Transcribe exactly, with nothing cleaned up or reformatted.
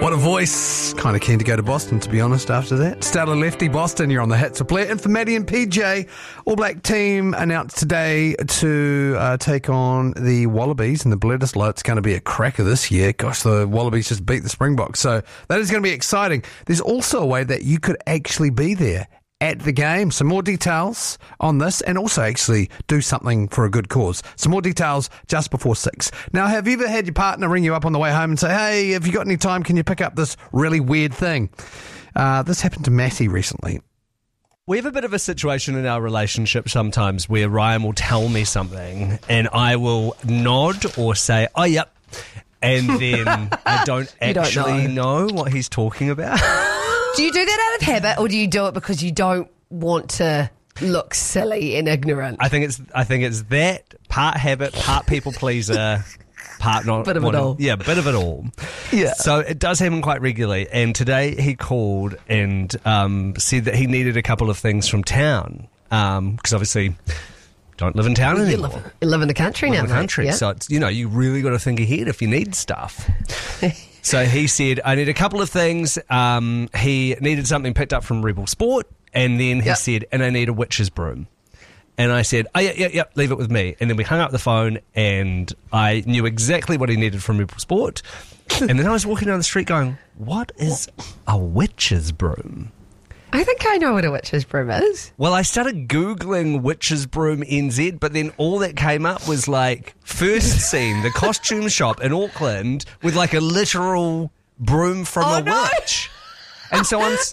What a voice. Kind of keen to go to Boston, to be honest, after that. Stellar Lefty, Boston, you're on the hit. So play it in for Maddie and P J. All Black team announced today to uh, take on the Wallabies in the Bledisloe. It's going to be a cracker this year. Gosh, the Wallabies just beat the Springboks. So that is going to be exciting. There's also a way that you could actually be there at the game. Some more details on this and also actually do something for a good cause. Some more details just before six. Now, have you ever had your partner ring you up on the way home and say, hey, have you got any time? Can you pick up this really weird thing? Uh, this happened to Matty recently. We have a bit of a situation in our relationship sometimes where Ryan will tell me something and I will nod or say, oh, yep. And then I don't actually don't know. know what he's talking about. Do you do that out of habit, or do you do it because you don't want to look silly and ignorant? I think it's I think it's that part habit, part people pleaser, part not. Bit of it all. Yeah, bit of it all. Yeah. So it does happen quite regularly. And today he called and um, said that he needed a couple of things from town because um, obviously don't live in town You anymore. live, you live in the country Live now, in the mate. country, Yeah. so it's, you know you really got to think ahead if you need stuff. So he said, I need a couple of things. Um, he needed something picked up from Rebel Sport, and then he Yep. said, and I need a witch's broom. And I said, oh, yeah, yeah, yeah, leave it with me. And then we hung up the phone, and I knew exactly what he needed from Rebel Sport. And then I was walking down the street going, what is a witch's broom? I think I know what a witch's broom is. Well, I started Googling witch's broom N Z, but then all that came up was like first scene, the costume shop in Auckland with like a literal broom from Oh, a no. witch. And so I'm